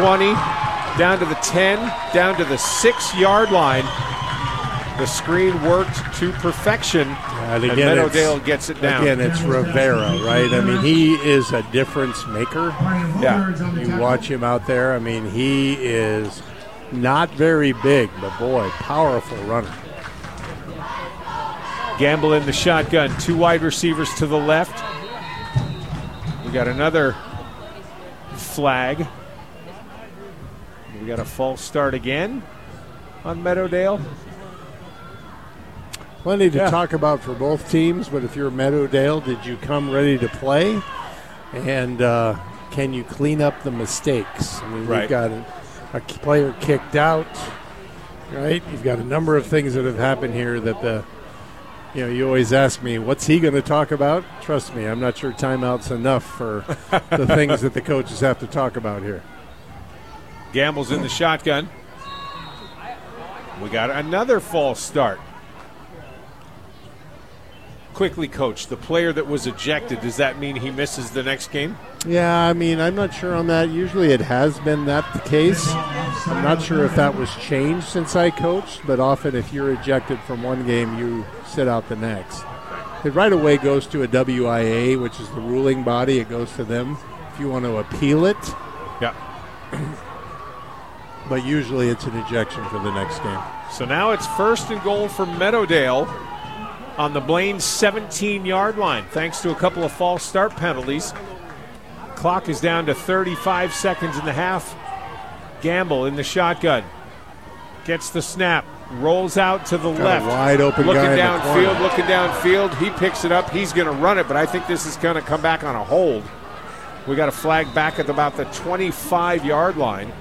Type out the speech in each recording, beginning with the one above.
20, down to the 10, down to the 6-yard line. The screen worked to perfection, and Meadowdale gets it down. Again, it's Rivera, right? I mean, he is a difference maker. Yeah. You watch him out there. I mean, he is not very big, but boy, powerful runner. Gamble in the shotgun. 2 wide receivers to the left. We got another flag. We got a false start again on Meadowdale. Plenty to talk about for both teams, but if you're Meadowdale, did you come ready to play? And can you clean up the mistakes? I mean, right. You've got a player kicked out, right? You've got a number of things that have happened here that you always ask me, what's he going to talk about? Trust me, I'm not sure timeout's enough for the things that the coaches have to talk about here. Gamble's in the shotgun. We got another false start. Quickly, Coach, the player that was ejected, does that mean he misses the next game? Yeah, I mean, I'm not sure on that. Usually it has been that the case. I'm not sure if that was changed since I coached, but often if you're ejected from one game, you sit out the next. It right away goes to a WIA, which is the ruling body. It goes to them if you want to appeal it. Yeah. But usually it's an ejection for the next game. So now it's 1st and goal for Meadowdale on the Blaine 17-yard line, thanks to a couple of false start penalties. Clock is down to 35 seconds in the half. Gamble in the shotgun. Gets the snap. Rolls out to the left. Wide open looking guy downfield. He picks it up. He's going to run it, but I think this is going to come back on a hold. We got a flag back at about the 25-yard line.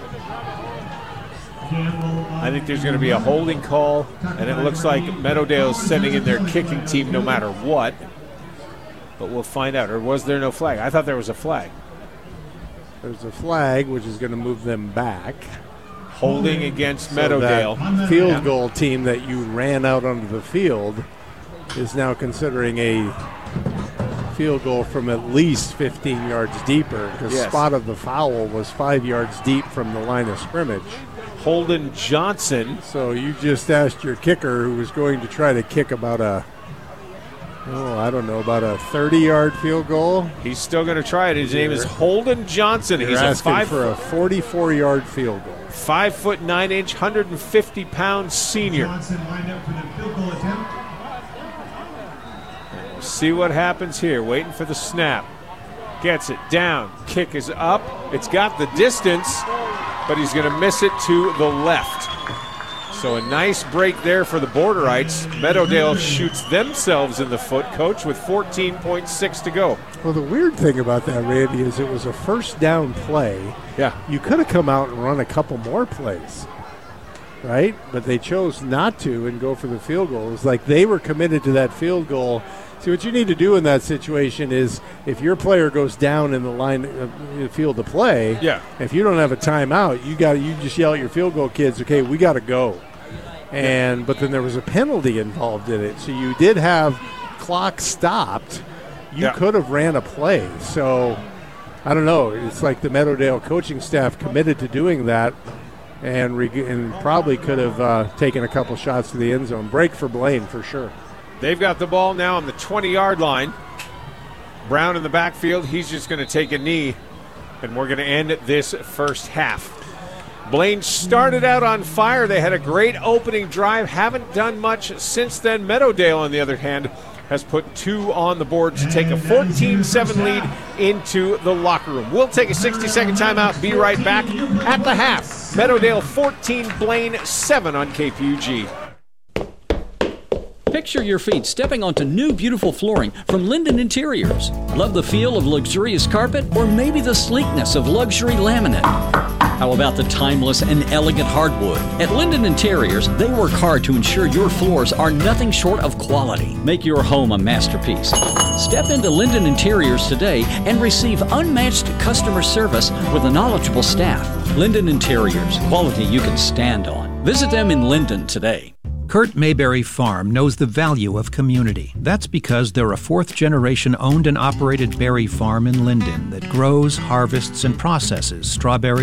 I think there's going to be a holding call, and it looks like Meadowdale's sending in their kicking team no matter what. But we'll find out. Or was there no flag? I thought there was a flag. There's a flag, which is going to move them back. Holding against Meadowdale. That field goal team that you ran out onto the field is now considering a field goal from at least 15 yards deeper, because spot of the foul was 5 yards deep from the line of scrimmage. Holden Johnson. So you just asked your kicker, who was going to try to kick about a 30-yard field goal. He's still going to try it. His name is Holden Johnson. He's asking for a 44-yard field goal. 5'9", 150-pound senior. Johnson lined up for the field goal attempt. We'll see what happens here. Waiting for the snap. Gets it down. Kick is up. It's got the distance, but he's going to miss it to the left. So a nice break there for the Borderites. Meadowdale shoots themselves in the foot, Coach, with 14.6 to go. Well, the weird thing about that, Randy, is it was a first down play. Yeah. You could have come out and run a couple more plays, right? But they chose not to and go for the field goal. It was like they were committed to that field goal. See, what you need to do in that situation is if your player goes down in the line of the field to play, if you don't have a timeout, you just yell at your field goal kids, okay, we got to go. But then there was a penalty involved in it. So you did have clock stopped. You could have ran a play. So I don't know. It's like the Meadowdale coaching staff committed to doing that and probably could have taken a couple shots to the end zone. Break for Blaine for sure. They've got the ball now on the 20-yard line. Brown in the backfield. He's just going to take a knee, and we're going to end this first half. Blaine started out on fire. They had a great opening drive. Haven't done much since then. Meadowdale, on the other hand, has put 2 on the board to take a 14-7 lead into the locker room. We'll take a 60-second timeout. Be right back at the half. Meadowdale 14, Blaine 7 on KPUG. Picture your feet stepping onto new, beautiful flooring from Linden Interiors. Love the feel of luxurious carpet or maybe the sleekness of luxury laminate? How about the timeless and elegant hardwood? At Linden Interiors, they work hard to ensure your floors are nothing short of quality. Make your home a masterpiece. Step into Linden Interiors today and receive unmatched customer service with a knowledgeable staff. Linden Interiors, quality you can stand on. Visit them in Linden today. Kurt Mayberry Farm knows the value of community. That's because they're a 4th-generation owned and operated berry farm in Linden that grows, harvests, and processes strawberries,